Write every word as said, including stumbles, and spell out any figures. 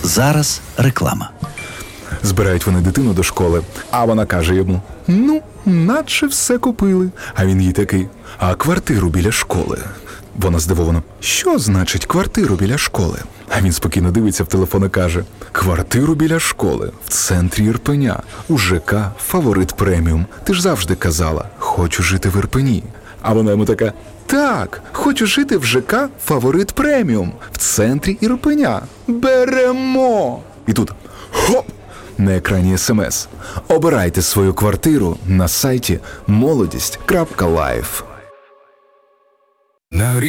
Зараз реклама. Збирають вони дитину до школи, а вона каже йому: «Ну, наче все купили». А він їй такий: «А квартиру біля школи?» Вона здивовано: «Що значить квартиру біля школи?» А він спокійно дивиться в телефон і каже: «Квартиру біля школи, в центрі Ірпеня, у ЖК «Фаворит Преміум». Ти ж завжди казала: хочу жити в Ірпені». А вона йому така: «Так, хочу жити в ЖК «Фаворит Преміум», в центрі Ірпеня. Беремо!» І тут хоп! На екрані смс. Обирайте свою квартиру на сайті молодість крапка лайф.